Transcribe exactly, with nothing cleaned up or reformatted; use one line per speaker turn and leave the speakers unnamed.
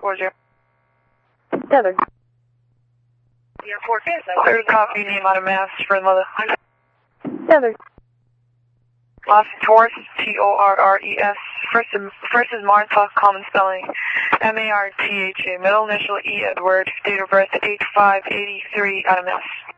four zero.
Seven.
Airport. Third copy, name out of mass for the mother.
Seven.
Last Taurus, T O R R E S. First is, first is Martha, common spelling. M A R T H A. Middle initial E, Edward. Date of birth, eight five eighty-three, out of mass.